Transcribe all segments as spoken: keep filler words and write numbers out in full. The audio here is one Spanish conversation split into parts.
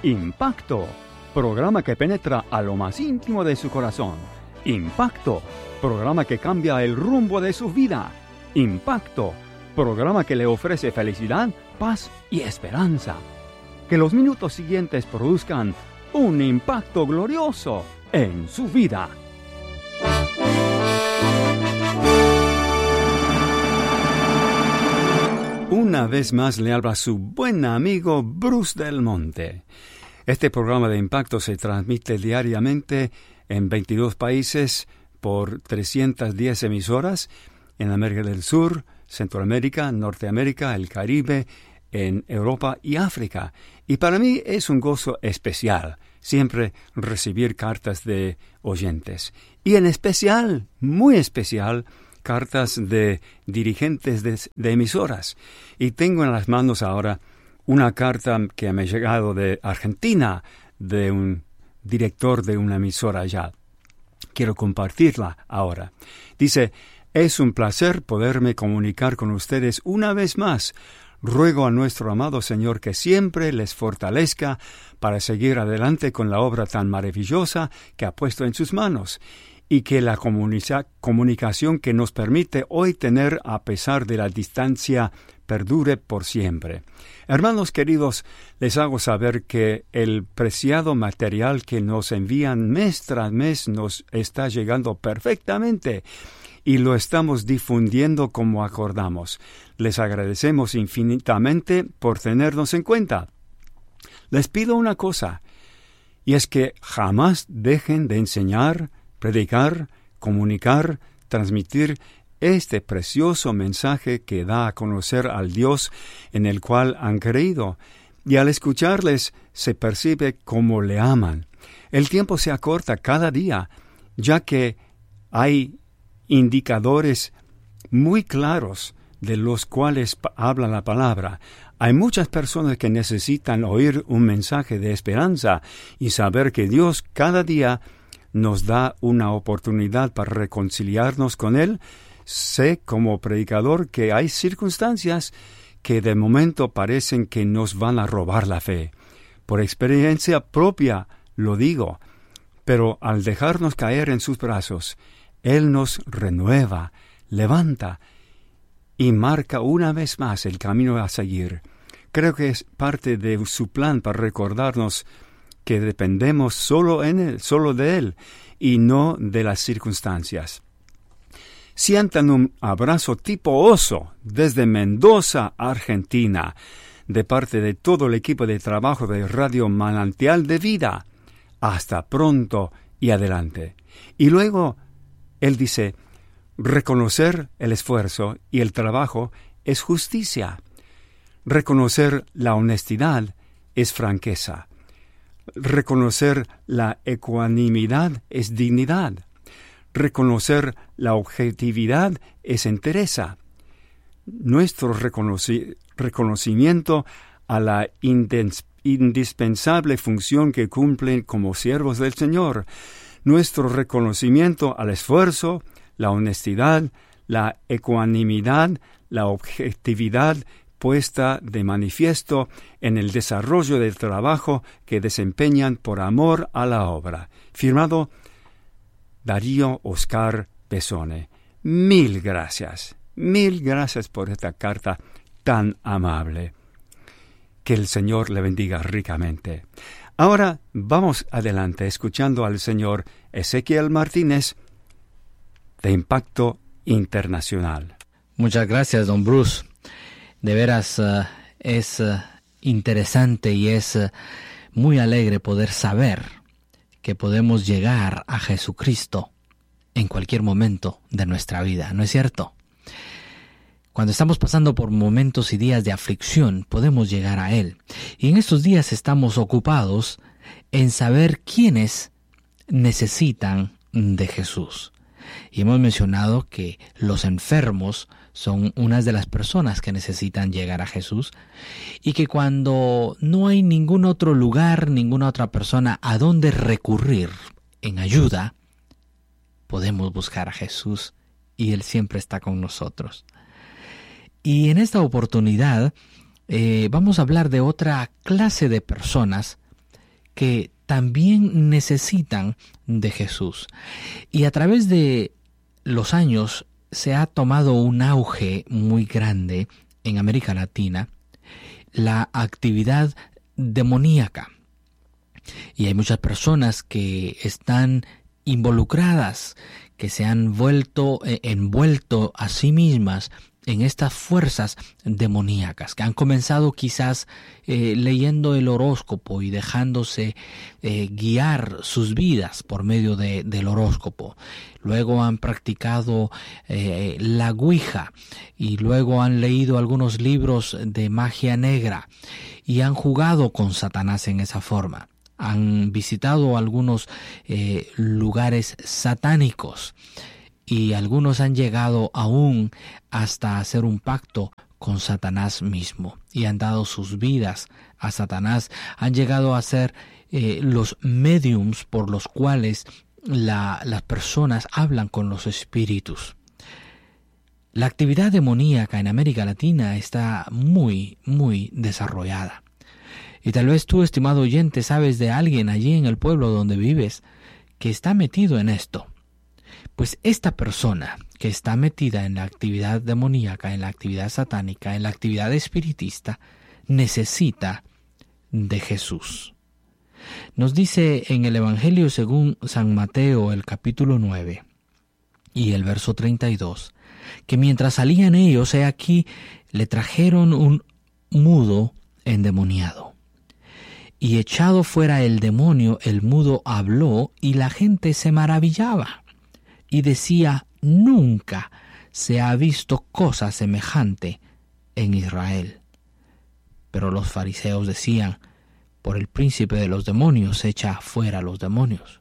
Impacto, programa que penetra a lo más íntimo de su corazón. Impacto, programa que cambia el rumbo de su vida. Impacto, programa que le ofrece felicidad, paz y esperanza. Que los minutos siguientes produzcan un impacto glorioso en su vida. Una vez más le habla su buen amigo Bruce Del Monte. Este programa de Impacto se transmite diariamente en veintidós países por trescientas diez emisoras en América del Sur, Centroamérica, Norteamérica, el Caribe, en Europa y África. Y para mí es un gozo especial siempre recibir cartas de oyentes. Y en especial, muy especial, cartas de dirigentes de, de emisoras. Y tengo en las manos ahora una carta que me ha llegado de Argentina, de un director de una emisora allá. Quiero compartirla ahora. Dice: es un placer poderme comunicar con ustedes una vez más. Ruego a nuestro amado Señor que siempre les fortalezca para seguir adelante con la obra tan maravillosa que ha puesto en sus manos, y que la comunica- comunicación que nos permite hoy tener a pesar de la distancia perdure por siempre. Hermanos queridos, les hago saber que el preciado material que nos envían mes tras mes nos está llegando perfectamente y lo estamos difundiendo como acordamos. Les agradecemos infinitamente por tenernos en cuenta. Les pido una cosa, y es que jamás dejen de enseñar, predicar, comunicar, transmitir este precioso mensaje que da a conocer al Dios en el cual han creído, y al escucharles se percibe cómo le aman. El tiempo se acorta cada día, ya que hay indicadores muy claros de los cuales habla la palabra. Hay muchas personas que necesitan oír un mensaje de esperanza y saber que Dios cada día nos da una oportunidad para reconciliarnos con Él. Sé como predicador que hay circunstancias que de momento parecen que nos van a robar la fe. Por experiencia propia lo digo, pero al dejarnos caer en sus brazos, Él nos renueva, levanta y marca una vez más el camino a seguir. Creo que es parte de su plan para recordarnos que dependemos solo en Él, solo de Él, y no de las circunstancias. Sientan un abrazo tipo oso desde Mendoza, Argentina, de parte de todo el equipo de trabajo de Radio Manantial de Vida. Hasta pronto y adelante. Y luego, él dice: reconocer el esfuerzo y el trabajo es justicia. Reconocer la honestidad es franqueza. Reconocer la ecuanimidad es dignidad. Reconocer la objetividad es entereza. Nuestro reconoci- reconocimiento a la indens- indispensable función que cumplen como siervos del Señor, nuestro reconocimiento al esfuerzo, la honestidad, la ecuanimidad, la objetividad puesta de manifiesto en el desarrollo del trabajo que desempeñan por amor a la obra. Firmado Darío Oscar Pesone. Mil gracias, mil gracias por esta carta tan amable. Que el Señor le bendiga ricamente. Ahora vamos adelante escuchando al señor Ezequiel Martínez de Impacto Internacional. Muchas gracias, don Bruce. De veras uh, es uh, interesante y es uh, muy alegre poder saber que podemos llegar a Jesucristo en cualquier momento de nuestra vida, ¿no es cierto? Cuando estamos pasando por momentos y días de aflicción, podemos llegar a Él. Y en estos días estamos ocupados en saber quiénes necesitan de Jesús. Y hemos mencionado que los enfermos son unas de las personas que necesitan llegar a Jesús, y que cuando no hay ningún otro lugar, ninguna otra persona a donde recurrir en ayuda, podemos buscar a Jesús y Él siempre está con nosotros. Y en esta oportunidad eh, vamos a hablar de otra clase de personas que también necesitan de Jesús. Y a través de los años se ha tomado un auge muy grande en América Latina, la actividad demoníaca. Y hay muchas personas que están involucradas, que se han vuelto eh, envuelto a sí mismas en estas fuerzas demoníacas, que han comenzado quizás eh, leyendo el horóscopo y dejándose eh, guiar sus vidas por medio de, del horóscopo. Luego han practicado eh, la Ouija y luego han leído algunos libros de magia negra y han jugado con Satanás en esa forma. Han visitado algunos eh, lugares satánicos y algunos han llegado aún hasta hacer un pacto con Satanás mismo y han dado sus vidas a Satanás. Han llegado a ser eh, los mediums por los cuales la, las personas hablan con los espíritus. La actividad demoníaca en América Latina está muy, muy desarrollada. Y tal vez tú, estimado oyente, sabes de alguien allí en el pueblo donde vives que está metido en esto. Pues esta persona que está metida en la actividad demoníaca, en la actividad satánica, en la actividad espiritista, necesita de Jesús. Nos dice en el Evangelio según San Mateo, el capítulo nueve y el verso treinta y dos, que mientras salían ellos, he aquí, le trajeron un mudo endemoniado. Y echado fuera el demonio, el mudo habló, y la gente se maravillaba, y decía, nunca se ha visto cosa semejante en Israel. Pero los fariseos decían, por el príncipe de los demonios echa fuera los demonios.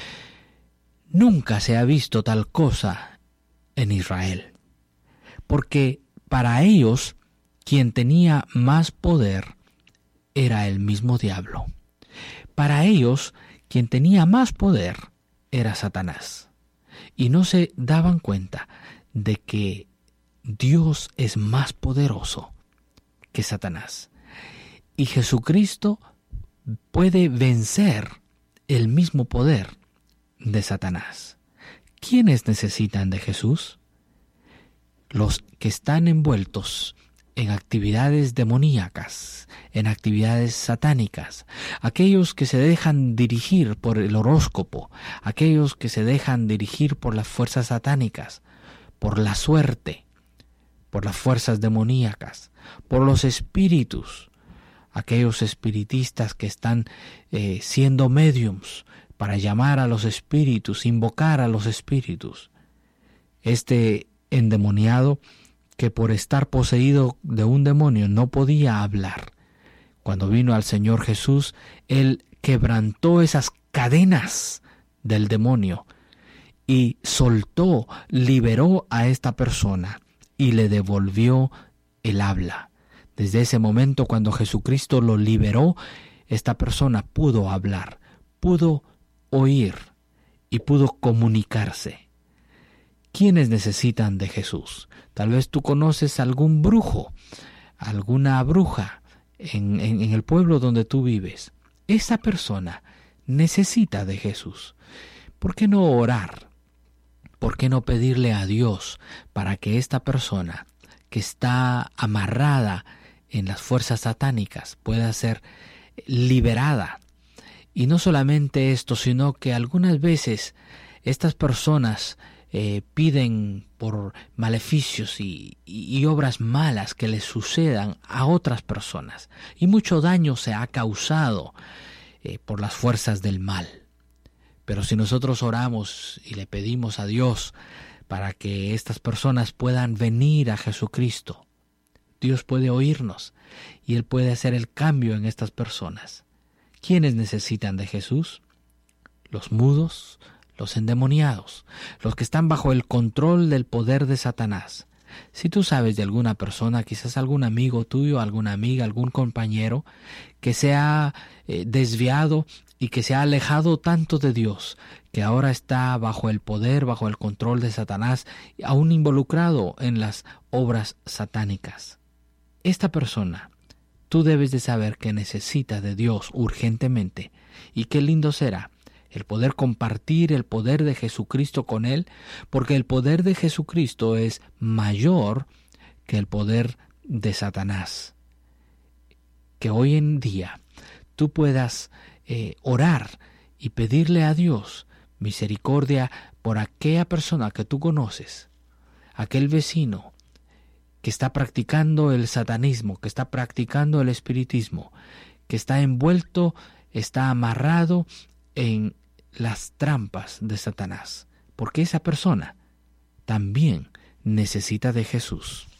Nunca se ha visto tal cosa en Israel, porque para ellos quien tenía más poder era el mismo diablo. Para ellos, quien tenía más poder era Satanás. Y no se daban cuenta de que Dios es más poderoso que Satanás. Y Jesucristo puede vencer el mismo poder de Satanás. ¿Quiénes necesitan de Jesús? Los que están envueltos en actividades demoníacas, en actividades satánicas, aquellos que se dejan dirigir por el horóscopo, aquellos que se dejan dirigir por las fuerzas satánicas, por la suerte, por las fuerzas demoníacas, por los espíritus, aquellos espiritistas que están eh, siendo mediums para llamar a los espíritus, invocar a los espíritus. Este endemoniado, que por estar poseído de un demonio no podía hablar, cuando vino al Señor Jesús, Él quebrantó esas cadenas del demonio y soltó, liberó a esta persona y le devolvió el habla. Desde ese momento, cuando Jesucristo lo liberó, esta persona pudo hablar, pudo oír y pudo comunicarse. ¿Quiénes necesitan de Jesús? Tal vez tú conoces algún brujo, alguna bruja en, en, en el pueblo donde tú vives. Esa persona necesita de Jesús. ¿Por qué no orar? ¿Por qué no pedirle a Dios para que esta persona que está amarrada en las fuerzas satánicas pueda ser liberada? Y no solamente esto, sino que algunas veces estas personas Eh, piden por maleficios y, y, y obras malas que les sucedan a otras personas. Y mucho daño se ha causado eh, por las fuerzas del mal. Pero si nosotros oramos y le pedimos a Dios para que estas personas puedan venir a Jesucristo, Dios puede oírnos y Él puede hacer el cambio en estas personas. ¿Quiénes necesitan de Jesús? Los mudos, los endemoniados, los que están bajo el control del poder de Satanás. Si tú sabes de alguna persona, quizás algún amigo tuyo, alguna amiga, algún compañero, que se ha eh, desviado y que se ha alejado tanto de Dios, que ahora está bajo el poder, bajo el control de Satanás, aún involucrado en las obras satánicas. Esta persona, tú debes de saber que necesitas de Dios urgentemente. Y qué lindo será el poder compartir el poder de Jesucristo con Él, porque el poder de Jesucristo es mayor que el poder de Satanás. Que hoy en día tú puedas eh, orar y pedirle a Dios misericordia por aquella persona que tú conoces, aquel vecino que está practicando el satanismo, que está practicando el espiritismo, que está envuelto, está amarrado en las trampas de Satanás, porque esa persona también necesita de Jesús.